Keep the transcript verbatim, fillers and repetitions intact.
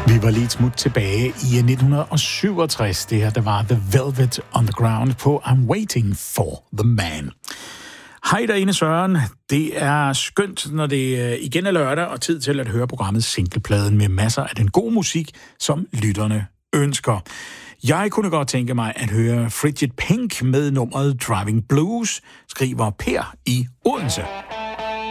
Vi var lige et smut tilbage i nitten syvogtres. Det her, der var The Velvet Underground på I'm Waiting for the Man. Hej derinde, Søren. Det er skønt, når det igen er lørdag og tid til at høre programmet Singlepladen med masser af den gode musik, som lytterne ønsker. Jeg kunne godt tænke mig at høre Frigid Pink med nummeret Driving Blues, skriver Per i Odense.